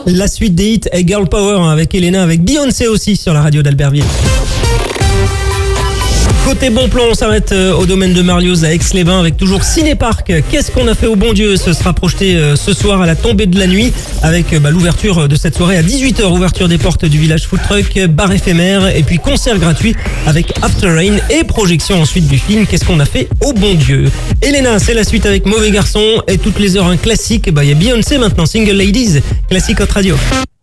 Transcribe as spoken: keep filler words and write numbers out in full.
La suite des hits et Girl Power hein, avec Elena, avec Beyoncé aussi sur la radio d'Albertville. Côté bon plan, on s'arrête au domaine de Marlioz à Aix-les-Bains avec toujours Cinépark. Qu'est-ce qu'on a fait au bon Dieu? Ce sera projeté ce soir à la tombée de la nuit avec bah, l'ouverture de cette soirée à dix-huit heures, ouverture des portes du village food truck, bar éphémère et puis concert gratuit avec After Rain et projection ensuite du film Qu'est-ce qu'on a fait au bon Dieu. Elena, c'est la suite avec Mauvais Garçon et toutes les heures un classique. Bah, il y a Beyoncé maintenant, Single Ladies, classique Hot Radio.